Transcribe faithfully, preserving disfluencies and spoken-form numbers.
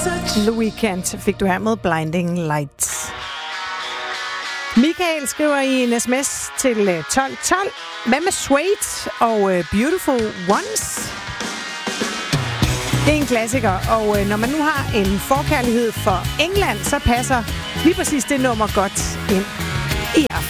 The Weeknd fik du her med Blinding Lights. Michael skriver i en sms til tolv tolv. Hvad med Suede og Beautiful Ones? Det er en klassiker, og når man nu har en forkærlighed for England, så passer lige præcis det nummer godt ind.